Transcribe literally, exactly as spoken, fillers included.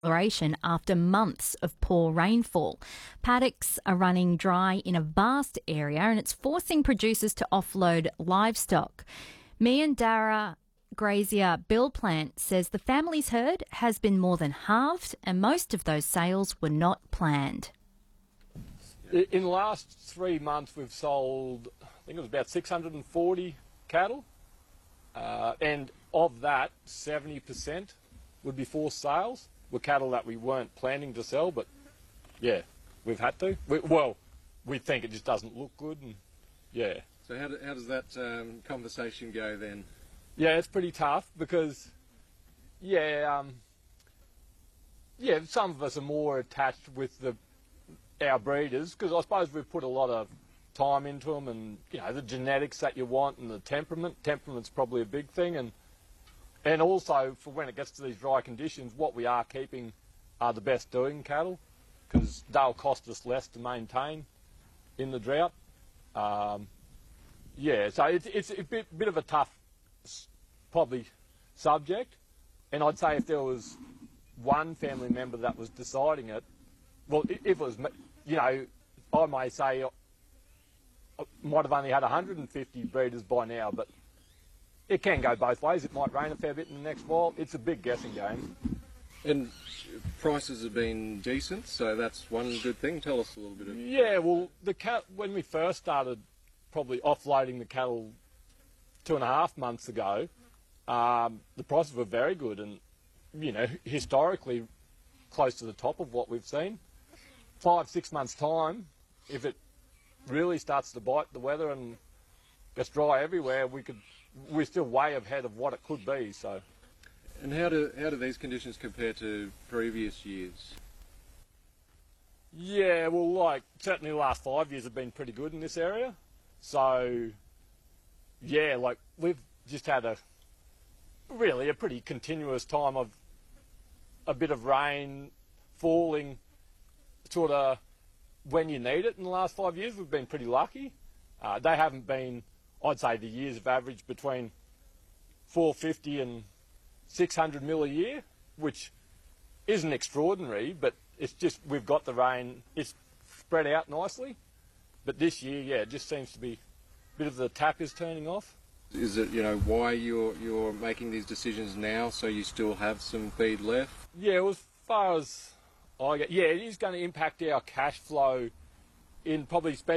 exploration after months of poor rainfall. Paddocks are running dry in a vast area and it's forcing producers to offload livestock. Meandarra grazier Bill Plant says the family's herd has been more than halved and most of those sales were not planned. In the last three months we've sold, I think it was about six hundred forty cattle, uh, and of that seventy percent would be forced sales. Were cattle that we weren't planning to sell, but yeah, we've had to. We, well, we think it just doesn't look good, and yeah. So how, do, how does that um, conversation go then? Yeah, it's pretty tough because, yeah, um, yeah, some of us are more attached with the our breeders because I suppose we've put a lot of time into them, and you know the genetics that you want and the temperament. Temperament's probably a big thing, and and also for when it gets to these dry conditions, what we are keeping are the best doing cattle because they'll cost us less to maintain in the drought. Um, yeah, so it's it's a bit, bit of a tough, probably, subject, and I'd say if there was one family member that was deciding it, well, if it was, you know, I may say I might have only had one hundred fifty breeders by now, but it can go both ways. It might rain a fair bit in the next while. It's a big guessing game. And prices have been decent, so that's one good thing. Tell us a little bit of... Yeah, well, the cat when we first started probably offloading the cattle two and a half months ago, um, the prices were very good and, you know, historically close to the top of what we've seen. Five, six months' time, if it really starts to bite the weather and gets dry everywhere, we could... we're still way ahead of what it could be. So, and how do how do these conditions compare to previous years? Yeah, well, like certainly the last five years have been pretty good in this area. So, yeah, like we've just had a really a pretty continuous time of a bit of rain falling, sort of when you need it. In the last five years, we've been pretty lucky. Uh, they haven't been. I'd say the years have averaged between four fifty and six hundred mil a year, which isn't extraordinary, but it's just we've got the rain, it's spread out nicely. But this year, yeah, it just seems to be a bit of the tap is turning off. Is it, you know, why you're, you're making these decisions now so you still have some feed left? Yeah, well, as far as I get, yeah, it is going to impact our cash flow in probably especially